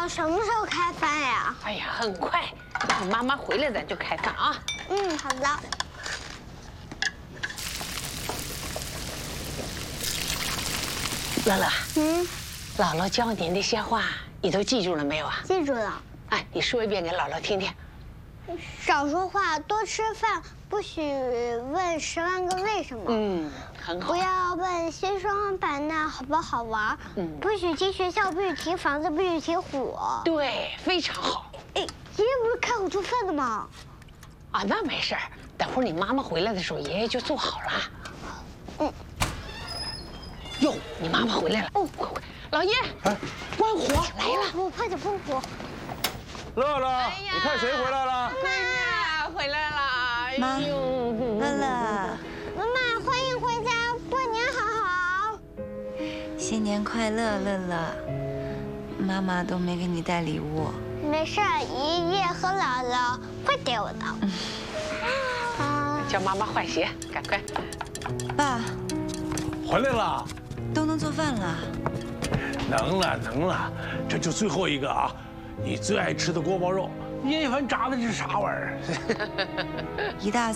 什么时候开饭呀？ 哎呀，很快，等妈妈回来咱就开饭啊。 好的。 乐乐，姥姥教你那些话，你都记住了没有啊？ 记住了。 哎，你说一遍给姥姥听听。 少说话，多吃饭，不许问10万个为什么。 很好。 不要问西双版纳好不好玩。不许提学校，不许提房子，不许提火。 对，非常好。 哎，爷爷不是开火做饭的吗？ 啊，那没事儿，等会儿你妈妈回来的时候，爷爷就做好了。哟，你妈妈回来了。哦，快快，老爷，关火来了。 我快点关火。 乐乐，你看谁回来了？ 闺女回来了。 妈，乐乐， 妈妈，欢迎回家，过年好。 新年快乐，乐乐。妈妈都没给你带礼物。 没事，爷爷和姥姥会给我的。 叫妈妈换鞋，赶快。 爸， 回来了。 都能做饭了。 能了，这就最后一个啊！你最爱吃的锅包肉，年夜饭炸的是啥玩意儿？ 一大早。